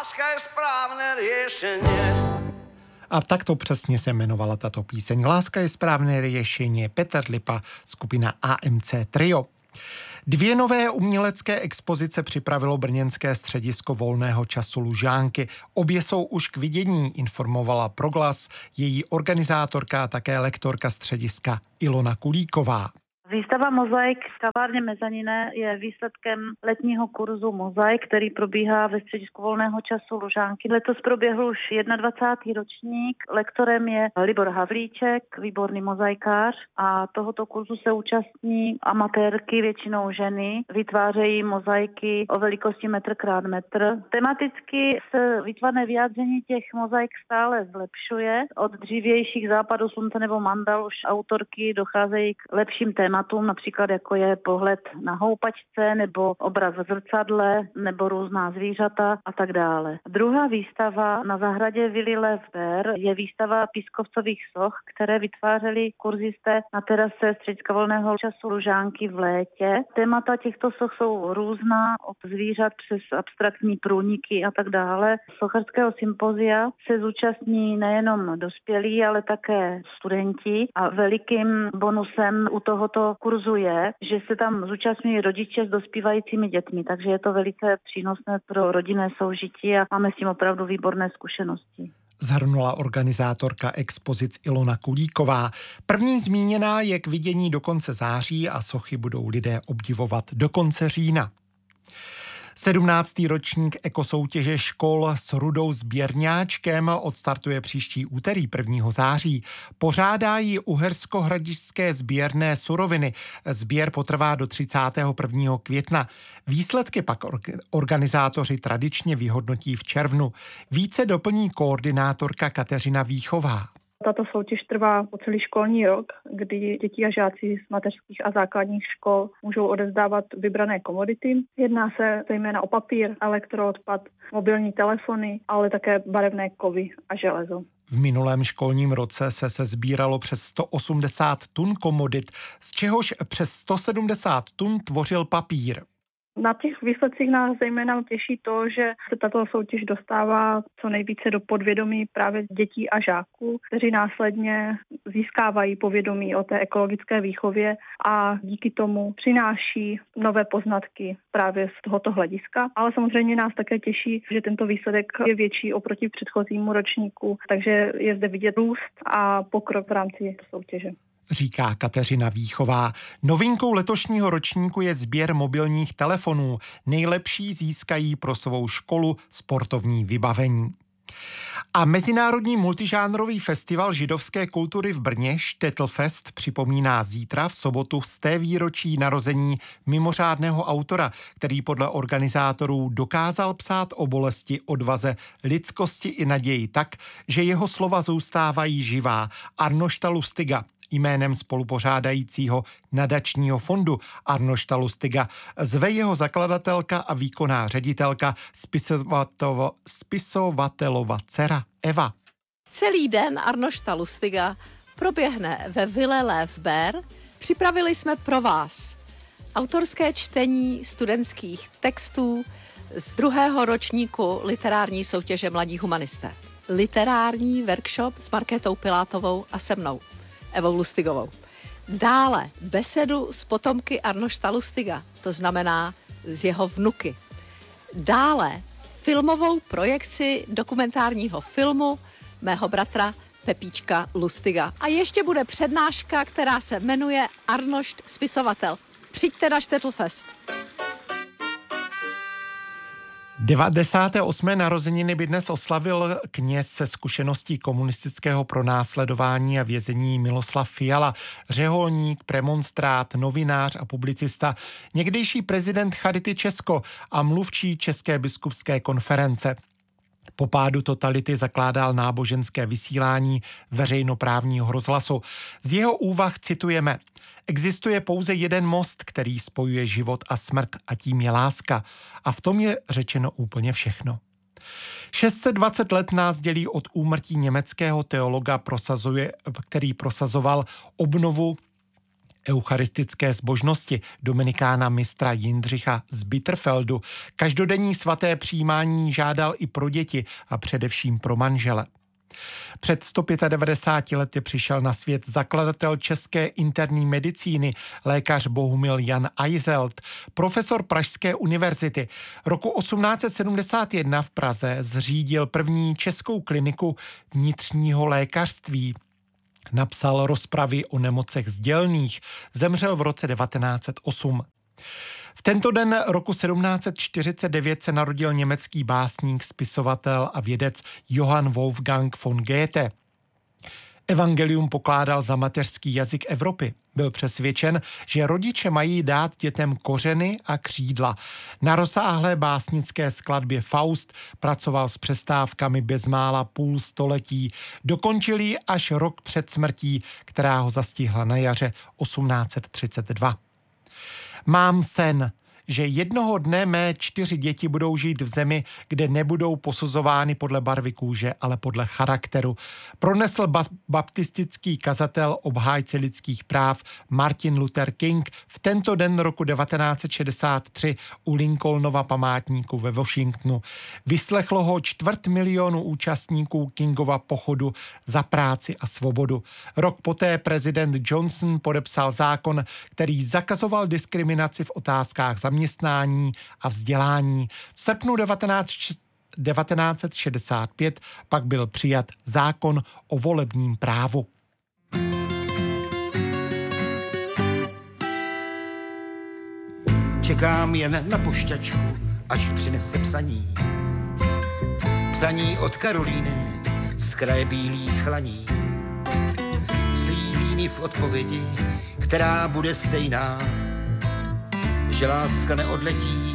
Láska je správné řešení. A takto přesně se jmenovala tato píseň. Láska je správné řešení. Petr Lipa, skupina AMC Trio. 2 nové umělecké expozice připravilo brněnské středisko volného času Lužánky. Obě jsou už k vidění, informovala Proglas její organizátorka a také lektorka střediska Ilona Kulíková. Výstava Mozaik v kavárně Mezanine je výsledkem letního kurzu Mozaik, který probíhá ve středisku volného času Lužánky. Letos proběhl už 21. ročník. Lektorem je Libor Havlíček, výborný mozaikář, a tohoto kurzu se účastní amatérky, většinou ženy. Vytvářejí mozaiky o velikosti metr krát metr. Tematicky se výtvarné vyjádření těch mozaik stále zlepšuje. Od dřívějších Západu slunce nebo mandal už autorky docházejí k lepším tématům, například jako je pohled na houpačce nebo obraz v zrcadle nebo různá zvířata a tak dále. Druhá výstava na zahradě Vily Levber je výstava pískovcových soch, které vytvářeli kurzisté na terase střediska volného času Lužánky v létě. Témata těchto soch jsou různá, od zvířat přes abstraktní průniky a tak dále. Sochařského sympozia se zúčastní nejenom dospělí, ale také studenti, a velikým bonusem u tohoto kurzu je, že se tam zúčastňují rodiče s dospívajícími dětmi, takže je to velice přínosné pro rodinné soužití a máme s tím opravdu výborné zkušenosti. Zhrnula organizátorka expozic Ilona Kulíková. První zmíněná je k vidění do konce září a sochy budou lidé obdivovat do konce října. 17. ročník ekosoutěže škol s rudou sběrňáčkem odstartuje příští úterý 1. září. Pořádá ji Uherskohradišťské sběrné suroviny. Sběr potrvá do 31. května. Výsledky pak organizátoři tradičně vyhodnotí v červnu. Více doplní koordinátorka Kateřina Víchová. Tato soutěž trvá po celý školní rok, kdy děti a žáci z mateřských a základních škol můžou odevzdávat vybrané komodity. Jedná se zejména o papír, elektroodpad, mobilní telefony, ale také barevné kovy a železo. V minulém školním roce se sbíralo přes 180 tun komodit, z čehož přes 170 tun tvořil papír. Na těch výsledcích nás zejména těší to, že se tato soutěž dostává co nejvíce do podvědomí právě dětí a žáků, kteří následně získávají povědomí o té ekologické výchově a díky tomu přináší nové poznatky právě z tohoto hlediska. Ale samozřejmě nás také těší, že tento výsledek je větší oproti předchozímu ročníku, takže je zde vidět růst a pokrok v rámci soutěže. Říká Kateřina Víchová. Novinkou letošního ročníku je sběr mobilních telefonů. Nejlepší získají pro svou školu sportovní vybavení. A Mezinárodní multižánrový festival židovské kultury v Brně Štetl-fest připomíná zítra v sobotu 100. výročí narození mimořádného autora, který podle organizátorů dokázal psát o bolesti, odvaze, lidskosti i naději tak, že jeho slova zůstávají živá. Arnošta Lustiga jménem spolupořádajícího nadačního fondu Arnošta Lustiga zve jeho zakladatelka a výkonná ředitelka spisovatelova dcera Eva. Celý den Arnošta Lustiga proběhne ve Vile Levber. Připravili jsme pro vás autorské čtení studentských textů z 2. ročníku literární soutěže Mladí humanisté. Literární workshop s Markétou Pilátovou a se mnou, Evou Lustigovou. Dále besedu s potomky Arnošta Lustiga, to znamená z jeho vnuky. Dále filmovou projekci dokumentárního filmu mého bratra Pepíčka Lustiga. A ještě bude přednáška, která se jmenuje Arnošt spisovatel. Přijďte na Štetl-fest. 98. narozeniny by dnes oslavil kněz se zkušeností komunistického pronásledování a vězení Miloslav Fiala, řeholník, premonstrát, novinář a publicista, někdejší prezident Charity Česko a mluvčí České biskupské konference. Po pádu totality zakládal náboženské vysílání veřejnoprávního rozhlasu. Z jeho úvah citujeme: Existuje pouze jeden most, který spojuje život a smrt, a tím je láska. A v tom je řečeno úplně všechno. 620 let nás dělí od úmrtí německého teologa, který prosazoval obnovu eucharistické zbožnosti dominikána mistra Jindřicha z Bitterfeldu každodenní svaté přijímání žádal i pro děti a především pro manžele. Před 195 lety přišel na svět zakladatel české interní medicíny, lékař Bohumil Jan Eizelt, profesor Pražské univerzity. Roku 1871 v Praze zřídil první českou kliniku vnitřního lékařství. Napsal rozpravy o nemocech sdělných, zemřel v roce 1908. V tento den roku 1749 se narodil německý básník, spisovatel a vědec Johann Wolfgang von Goethe. Evangelium pokládal za mateřský jazyk Evropy. Byl přesvědčen, že rodiče mají dát dětem kořeny a křídla. Na rozsáhlé básnické skladbě Faust pracoval s přestávkami bezmála půl století. Dokončil ji až rok před smrtí, která ho zastihla na jaře 1832. Mám sen, že jednoho dne mé 4 děti budou žít v zemi, kde nebudou posuzovány podle barvy kůže, ale podle charakteru. Pronesl baptistický kazatel, obhájce lidských práv Martin Luther King v tento den roku 1963 u Lincolnova památníku ve Washingtonu. Vyslechlo ho 250 000 účastníků Kingova pochodu za práci a svobodu. Rok poté prezident Johnson podepsal zákon, který zakazoval diskriminaci v otázkách zaměstnání a vzdělání. V srpnu 1965 pak byl přijat zákon o volebním právu. Čekám jen na pošťačku, až přinese psaní. Psaní od Karolíny z kraje bílých laní. Slíbí mi v odpovědi, která bude stejná, že láska neodletí